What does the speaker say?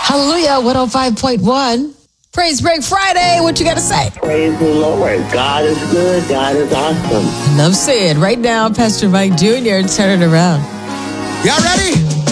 Hallelujah, 105.1. Praise Break Friday. What you got to say? Praise the Lord. God is good. God is awesome. Enough said. Right now, Pastor Mike Jr., turn it around. Y'all ready?